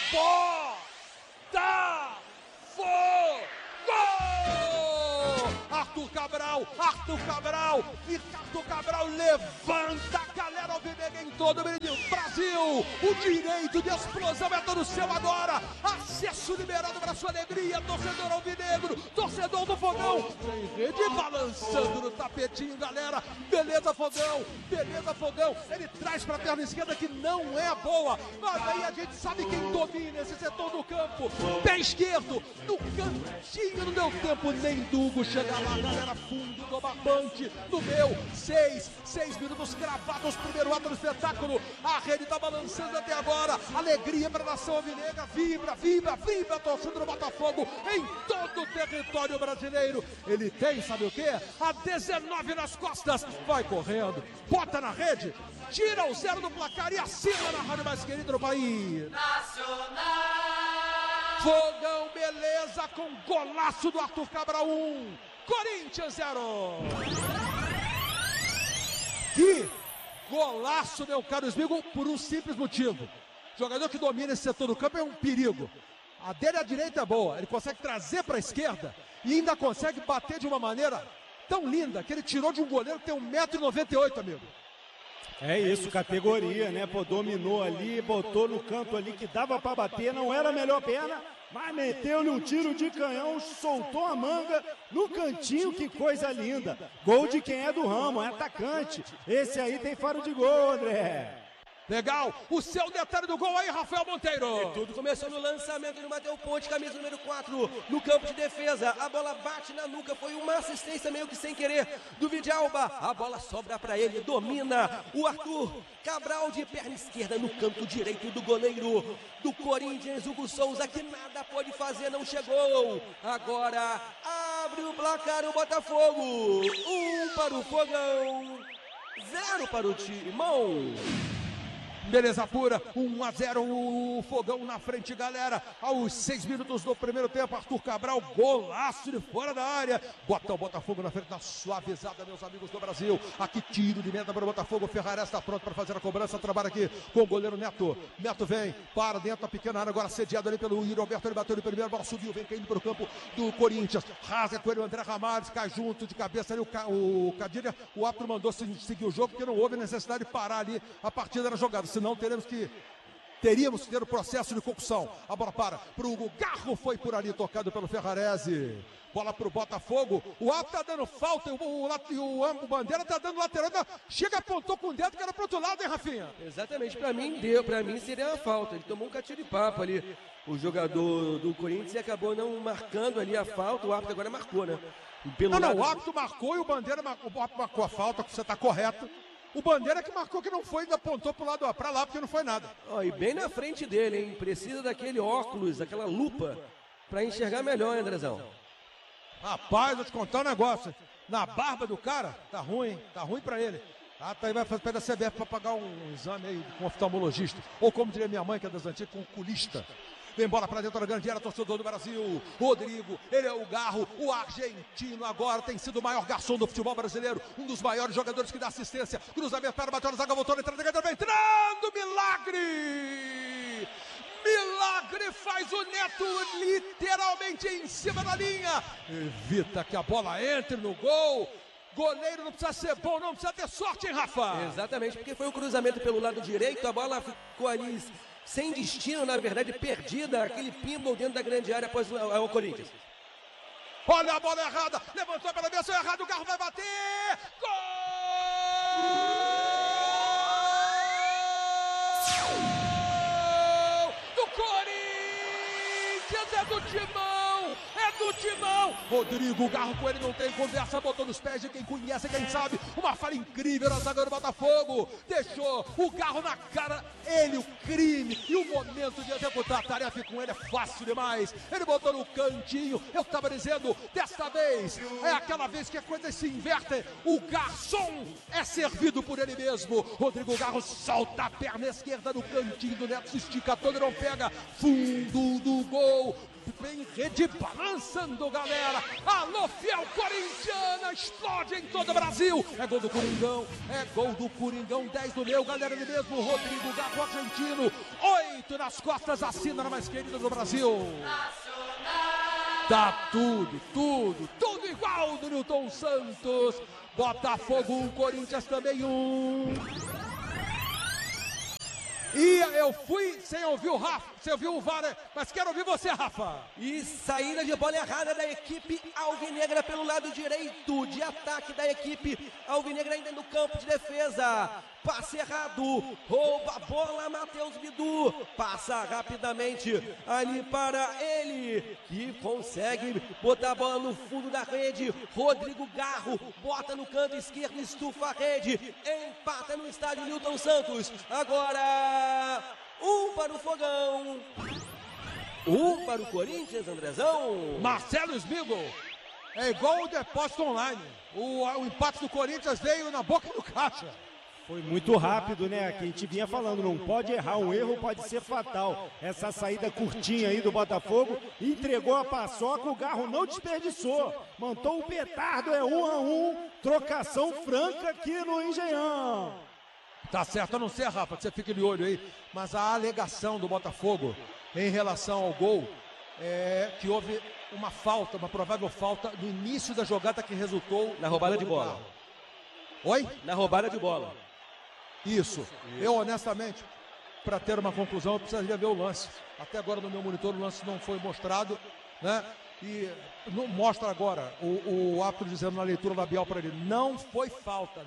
Arthur Cabral, Ricardo Cabral levanta a galera alvinegra em todo o Brasil. O direito de explosão é todo seu agora. Acesso liberado para sua alegria, torcedor alvinegro, torcedor do Fogão. Tem rede balançando no tapetinho, galera. Beleza, Fogão, beleza, Fogão. Ele traz para a perna esquerda que não é boa, mas aí a gente sabe quem domina esse setor do campo. Pé esquerdo, no cantinho, não deu tempo nem do Hugo chegar lá, galera. Fundo do barbante, do meu, 6 minutos cravados, primeiro ato do espetáculo. A rede tá balançando até agora. Alegria para a nação alvinegra, vibra a torcida do Botafogo em todo o território brasileiro. Ele tem, sabe o quê? A 19 nas costas, vai correndo, bota na rede, tira o 0 do placar e assina na rádio mais querida do país. Nacional! Fogão, beleza, com golaço do Arthur Cabral 1, Corinthians 0. Que golaço, meu caro Smigo, por um simples motivo. Jogador que domina esse setor do campo é um perigo. A dele à direita é boa, ele consegue trazer para a esquerda e ainda consegue bater de uma maneira tão linda que ele tirou de um goleiro que tem 1,98 m, amigo. É isso, categoria, né? Pô, dominou ali, botou no canto ali que dava pra bater, não era a melhor perna, mas meteu-lhe um tiro de canhão, soltou a manga no cantinho, que coisa linda. Gol de quem é do ramo, é atacante. Esse aí tem faro de gol, André. Legal, o seu detalhe do gol aí, Rafael Monteiro. E tudo começou no lançamento do Matheus Ponte, camisa número 4, no campo de defesa. A bola bate na nuca, foi uma assistência meio que sem querer do Vidalba. A bola sobra para ele, domina o Arthur Cabral de perna esquerda no canto direito do goleiro do Corinthians, Hugo Souza, que nada pode fazer, não chegou. Agora abre o placar o Botafogo. 1 para o Fogão, 0 para o Timão. Beleza pura, 1-0, o Fogão na frente, galera. Aos 6 minutos do primeiro tempo, Arthur Cabral, golaço de fora da área. Bota o Botafogo na frente da suavizada, meus amigos do Brasil. Aqui tiro de meta para o Botafogo. Ferrarese está pronto para fazer a cobrança. Trabalha aqui com o goleiro Neto. Neto vem, para dentro da pequena área, agora sediado ali pelo Yuri Alberto. Ele bateu de primeiro, bola subiu, vem caindo para o campo do Corinthians. Rasga com ele o André Ramalhos, cai junto de cabeça ali o Cadilha. O árbitro mandou seguir o jogo, porque não houve necessidade de parar ali a partida da jogada. Senão teríamos que ter o processo de concussão. A bola para o Hugo, Garro foi por ali, tocado pelo Ferrarese. Bola para o Botafogo, o Alto tá dando falta, o Bandeira tá dando lateral, chega, apontou com o dedo que era pro outro lado, hein, Rafinha? Exatamente, para mim seria uma falta, ele tomou um catinho de papo ali, o jogador do Corinthians, e acabou não marcando ali a falta, o árbitro agora marcou, né? O árbitro marcou e o Bandeira marcou a falta, você tá correto. O Bandeira que marcou que não foi, ainda apontou para lá porque não foi nada. E bem na frente dele, hein? Precisa daquele óculos, daquela lupa, para enxergar melhor, hein, Andrezão? Rapaz, vou te contar um negócio. Na barba do cara, tá ruim pra ele. Tá aí, vai fazer da CBF para pagar um exame aí com um oftalmologista. Ou como diria minha mãe, que é das antigas, com um oculista. Vem bola para dentro da grande área, torcedor do Brasil. Rodrigo, ele é o Garro, o argentino agora tem sido o maior garçom do futebol brasileiro. Um dos maiores jogadores que dá assistência. Cruzamento para bateu na zaga, voltou na entrada, vem entrando, milagre! Milagre faz o Neto literalmente em cima da linha. Evita que a bola entre no gol. Goleiro não precisa ser bom, não precisa ter sorte, hein, Rafa? Exatamente, porque foi um cruzamento pelo lado direito, a bola ficou ali sem destino, na verdade, perdida, aquele pinball dentro da grande área após o Corinthians. Olha a bola errada, levantou pela direção errada, o Garro vai bater! Gol! Do Corinthians, é do Timão! É do Timão! Rodrigo, Garro com ele não tem conversa, botou nos pés de quem conhece, quem sabe. Uma falha incrível na zaga do Botafogo. Deixou o Garro na cara, ele, o crime e o momento de executar a tarefa com ele é fácil demais. Ele botou no cantinho, eu tava dizendo, desta vez é aquela vez que as coisas se invertem. O garçom é servido por ele mesmo. Rodrigo Garro solta a perna esquerda no cantinho do Neto, se estica todo e não pega. Fundo do gol. vem rede balançando, galera. Alô, fiel corintiana, explode em todo o Brasil. É gol do Coringão, 10 do meu, galera, ele mesmo, Rodrigo Garro, argentino. 8 nas costas, assina na mais querida do Brasil. Tá tudo igual do Nilton Santos. Botafogo 1, Corinthians também 1. E eu fui sem ouvir o Rafa, sem ouvir o VAR, mas quero ouvir você, Rafa. E saída de bola errada da equipe alvinegra pelo lado direito de ataque da equipe alvinegra ainda no campo de defesa. Passe errado, rouba a bola, Matheus Bidu, passa rapidamente ali para ele, que consegue botar a bola no fundo da rede. Rodrigo Garro bota no canto esquerdo, estufa a rede, empata no estádio Nilton Santos. Agora, 1 para o Fogão, 1 para o Corinthians, Andrezão. Marcelo Smigo, é igual o depósito online. O empate do Corinthians veio na boca do caixa. Foi muito rápido, né? Que a gente vinha falando, não pode errar, um erro pode ser fatal. Essa saída curtinha aí do Botafogo, entregou a paçoca, o Garro não desperdiçou. Montou um petardo, é 1-1, trocação franca aqui no Engenhão. Tá certo, eu não sei, Rafa, que você fica de olho aí, mas a alegação do Botafogo em relação ao gol é que houve uma falta, uma provável falta no início da jogada que resultou na roubada de bola. Oi? Na roubada de bola. Isso. Eu, honestamente, para ter uma conclusão, eu precisaria ver o lance. Até agora no meu monitor o lance não foi mostrado, né? E não mostra agora o árbitro dizendo na leitura labial para ele, não foi falta.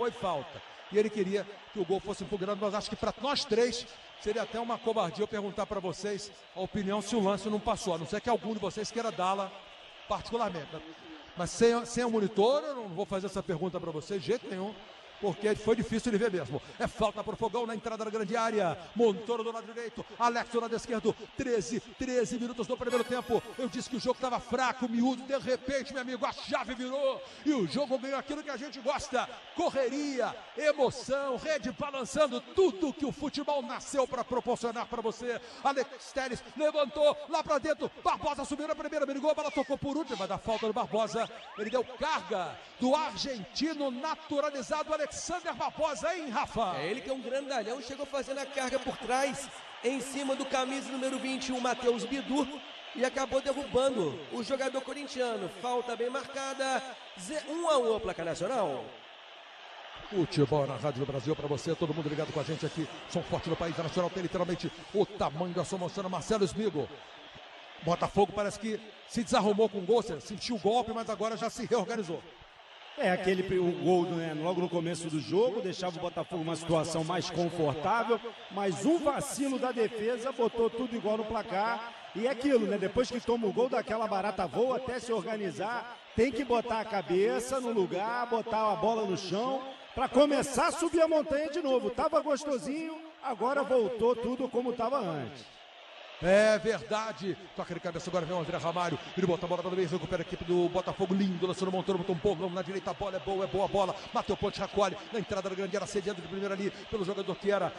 E ele queria que o gol fosse impugnado, mas acho que para nós três seria até uma covardia eu perguntar para vocês a opinião se o lance não passou, a não ser que algum de vocês queira dá-la particularmente. Mas sem o monitor eu não vou fazer essa pergunta para vocês de jeito nenhum, porque foi difícil de ver mesmo. É falta para o Fogão na entrada da grande área. Montoro do lado direito, Alex do lado esquerdo. 13 minutos do primeiro tempo. Eu disse que o jogo estava fraco, miúdo. De repente, meu amigo, a chave virou. E o jogo ganhou aquilo que a gente gosta. Correria, emoção, rede balançando. Tudo que o futebol nasceu para proporcionar para você. Alex Telles levantou lá para dentro. Barbosa subiu na primeira, brigou, a bola tocou por último. Vai dar falta do Barbosa. Ele deu carga do argentino naturalizado Alexander Barbosa, hein, Rafa? É ele que é um grandalhão, chegou fazendo a carga por trás, em cima do camisa número 21, Matheus Bidu, e acabou derrubando o jogador corintiano. Falta bem marcada, 1-1 a placa nacional. Futebol na Rádio do Brasil para você, todo mundo ligado com a gente aqui. Som forte no país nacional, tem literalmente o tamanho da sua moção. Marcelo Smigo. Botafogo parece que se desarrumou com o gol, sentiu o golpe, mas agora já se reorganizou. O gol, né, logo no começo do jogo, deixava o Botafogo uma situação mais confortável, mas um vacilo da defesa botou tudo igual no placar. E é aquilo, né? Depois que toma o gol daquela barata voa, até se organizar, tem que botar a cabeça no lugar, botar a bola no chão, para começar a subir a montanha de novo. Tava gostosinho, agora voltou tudo como estava antes. É verdade. Toca de cabeça, agora vem o André Ramalho. Ele bota a bola no meio, recupera a equipe do Botafogo. Lindo, lançando o Montoro, botou um bolão na direita. A bola é boa a bola. Mateu Ponte recolhe na entrada da grande área, sediando de primeira ali pelo jogador que era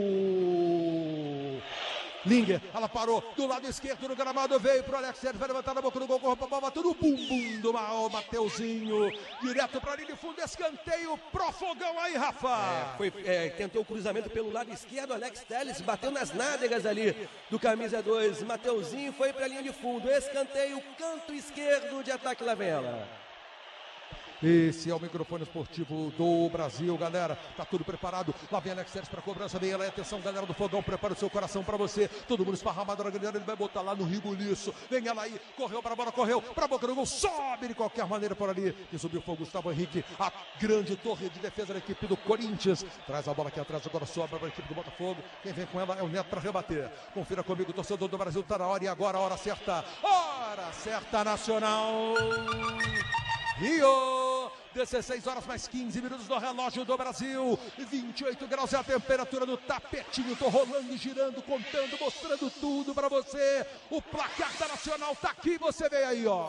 o Linger. Ela parou do lado esquerdo no gramado, veio pro Alex Telles, vai levantar na boca do gol, correu pra bola, bateu no bumbum do Mateuzinho. Direto pra linha de fundo, escanteio pro Fogão aí, Rafa. Tentou o cruzamento pelo lado esquerdo, Alex Telles bateu nas nádegas ali do camisa 2, Mateuzinho foi pra linha de fundo, escanteio, canto esquerdo de ataque, lá vem ela. Esse é o microfone esportivo do Brasil, galera. Tá tudo preparado. Lá vem Alex Telles pra cobrança. Vem ela. Atenção, galera do Fogão. Prepara o seu coração pra você. Todo mundo esparramado na grande área. Ele vai botar lá no ribuliço. Vem ela aí. Correu para a bola. Correu pra boca do gol. Sobe de qualquer maneira por ali. Quem subiu foi o Gustavo Henrique. A grande torre de defesa da equipe do Corinthians. Traz a bola aqui atrás. Agora sobra para a equipe do Botafogo. Quem vem com ela é o Neto pra rebater. Confira comigo, torcedor do Brasil. Tá na hora. E agora a hora certa. Hora certa nacional. Rio, 16 horas mais 15 minutos no relógio do Brasil, 28 graus é a temperatura do tapetinho, tô rolando e girando, contando, mostrando tudo pra você, o placar da Nacional tá aqui, você vê aí, ó.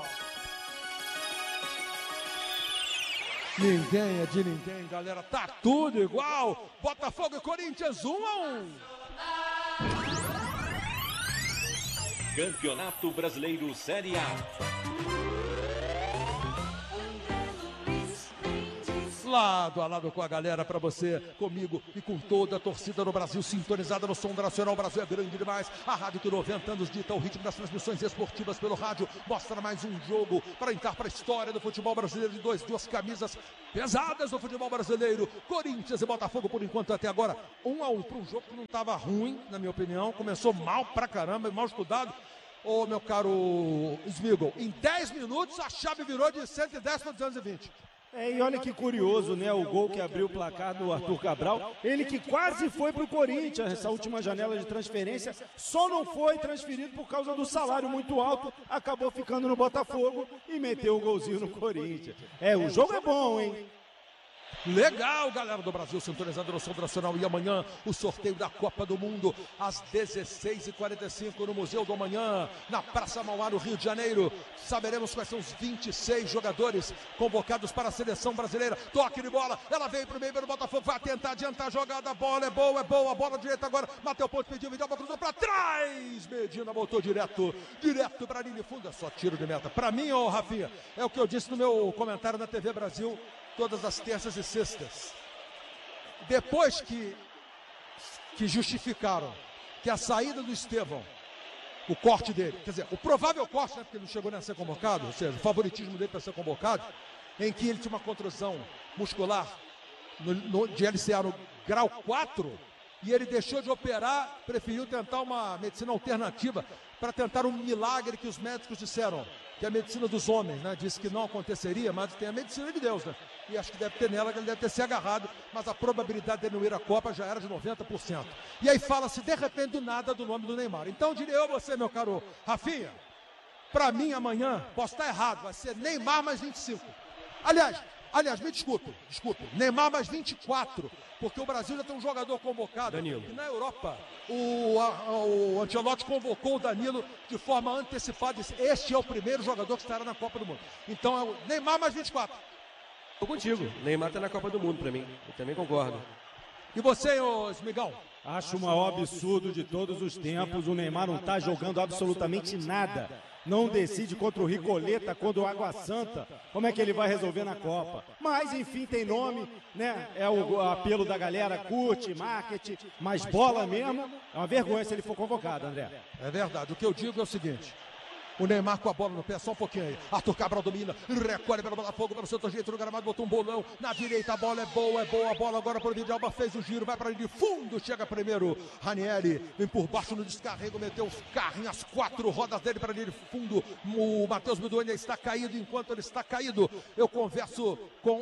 Ninguém é de ninguém, galera, tá tudo igual, Botafogo e Corinthians 1-1. Campeonato Brasileiro Série A. Lado a lado com a galera, para você, comigo e com toda a torcida do Brasil, sintonizada no som do Nacional. O Brasil é grande demais. A rádio que 90 anos dita o ritmo das transmissões esportivas pelo rádio. Mostra mais um jogo para entrar para a história do futebol brasileiro de duas camisas pesadas do futebol brasileiro. Corinthians e Botafogo, por enquanto, até agora, 1-1 para um jogo que não estava ruim, na minha opinião. Começou mal pra caramba, mal estudado. Ô, meu caro Smigol, em 10 minutos a chave virou de 110 para 220. E olha que curioso, né? O gol que abriu o placar do Arthur Cabral, ele que quase foi para o Corinthians nessa última janela de transferência, só não foi transferido por causa do salário muito alto, acabou ficando no Botafogo e meteu o golzinho no Corinthians. O jogo é bom, hein? Legal, galera do Brasil, sintonizando no som nacional. E amanhã o sorteio da Copa do Mundo às 16h45 no Museu do Amanhã, na Praça Mauá, no Rio de Janeiro. Saberemos quais são os 26 jogadores convocados para a seleção brasileira. Toque de bola, ela veio pro meio do Botafogo, vai tentar adiantar a jogada, a bola é boa, bola direita agora. Mateu Ponte pediu, Vidal cruzou para trás. Medina voltou direto para a linha de fundo, é só tiro de meta. Para mim, ô Rafinha, é o que eu disse no meu comentário na TV Brasil, todas as terças e sextas. Depois que justificaram que a saída do Estevão, o corte dele, quer dizer, o provável corte, né, porque ele não chegou nem a ser convocado, ou seja, o favoritismo dele para ser convocado, em que ele tinha uma contusão muscular de LCA no grau 4, e ele deixou de operar, preferiu tentar uma medicina alternativa para tentar um milagre que os médicos disseram, que é a medicina dos homens, né? Disse que não aconteceria, mas tem a medicina de Deus, né? E acho que deve ter nela, que ele deve ter se agarrado, mas a probabilidade dele não ir à Copa já era de 90%. E aí fala-se, de repente, do nada, do nome do Neymar. Então, diria eu a você, meu caro Rafinha, para mim, amanhã, posso estar errado, vai ser Neymar mais 25. Aliás, me desculpe, Neymar mais 24, porque o Brasil já tem um jogador convocado. Danilo. E na Europa, o Ancelotti convocou o Danilo de forma antecipada. Este é o primeiro jogador que estará na Copa do Mundo. Então é o Neymar mais 24. Tô contigo, Neymar tá na Copa do Mundo para mim, eu também concordo. E você, ô Smigão? Acho o maior absurdo de todos os tempos, o Neymar não tá jogando absolutamente nada. Não decide contra o Ricoleta, contra o Água Santa, como é que ele vai resolver na Copa. Mas, enfim, tem nome, né? É o apelo da galera, curte, marketing, mas bola mesmo, é uma vergonha se ele for convocado, André. É verdade, o que eu digo é o seguinte, o Neymar com a bola no pé, só um pouquinho aí. Arthur Cabral domina, recolhe pelo Botafogo, pelo seu jeito no gramado, botou um bolão. Na direita a bola é boa, a bola agora para o Vidal, fez o giro, vai para ele de fundo, chega primeiro. Ranieri vem por baixo no descarrego, meteu os carrinhos, as 4 rodas dele para ele de fundo. O Matheus Miduani está caído, enquanto ele está caído, eu converso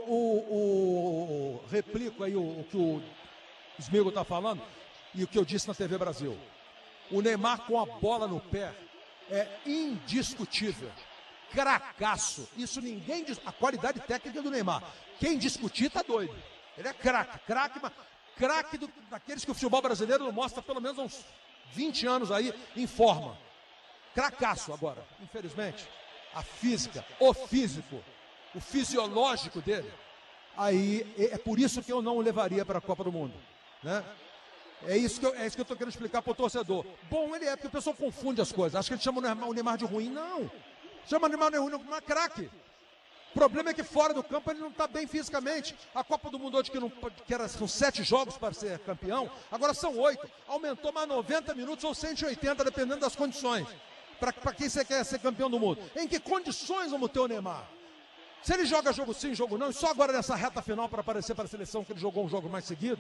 com replico aí o que o Smigol está falando e o que eu disse na TV Brasil. O Neymar com a bola no pé é indiscutível, cracaço, isso ninguém diz, a qualidade técnica do Neymar, quem discutir tá doido, ele é craque daqueles que o futebol brasileiro mostra pelo menos uns 20 anos aí em forma, cracaço. Agora, infelizmente, a física, o físico, o fisiológico dele, aí é por isso que eu não o levaria para a Copa do Mundo, né? É isso que eu estou querendo explicar para o torcedor. Bom, ele é, porque o pessoal confunde as coisas. Acho que ele chama o Neymar de ruim. Não. Chama o Neymar de ruim, não é craque. O problema é que fora do campo ele não está bem fisicamente. A Copa do Mundo hoje, são 7 jogos para ser campeão, agora são 8. Aumentou mais 90 minutos ou 180, dependendo das condições. Para quem você quer ser campeão do mundo. Em que condições vamos ter o Neymar? Se ele joga jogo sim, jogo não, e só agora nessa reta final para aparecer para a seleção que ele jogou um jogo mais seguido,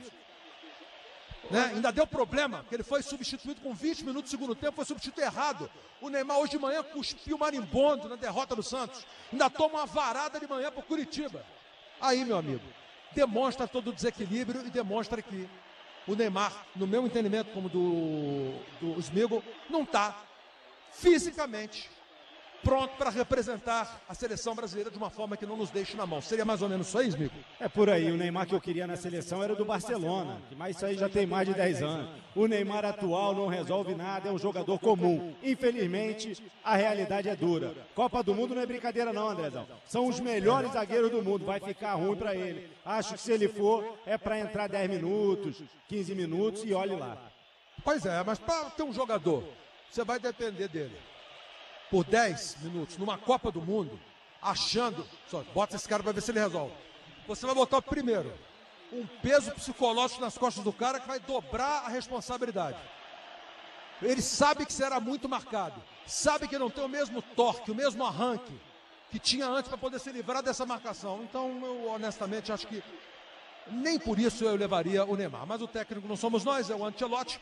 né? Ainda deu problema, porque ele foi substituído com 20 minutos do segundo tempo, foi substituído errado. O Neymar hoje de manhã cuspiu marimbondo na derrota do Santos. Ainda toma uma varada de manhã para o Curitiba. Aí, meu amigo, demonstra todo o desequilíbrio e demonstra que o Neymar, no meu entendimento, como do Smigol, não está fisicamente pronto para representar a seleção brasileira de uma forma que não nos deixe na mão. Seria mais ou menos isso aí, Smigol? É por aí, o Neymar que eu queria na seleção era do Barcelona, mas isso aí já tem mais de 10 anos. O Neymar atual não resolve nada, é um jogador comum. Infelizmente, a realidade é dura. Copa do Mundo não é brincadeira não, Andrezão. São os melhores zagueiros do mundo, vai ficar ruim para ele. Acho que se ele for, é para entrar 10 minutos, 15 minutos e olhe lá. Pois é, mas para ter um jogador você vai depender dele por 10 minutos numa Copa do Mundo, achando, só bota esse cara para ver se ele resolve. Você vai botar primeiro um peso psicológico nas costas do cara que vai dobrar a responsabilidade. Ele sabe que será muito marcado, sabe que não tem o mesmo torque, o mesmo arranque que tinha antes para poder se livrar dessa marcação. Então, eu honestamente acho que nem por isso eu levaria o Neymar. Mas o técnico não somos nós, é o Ancelotti.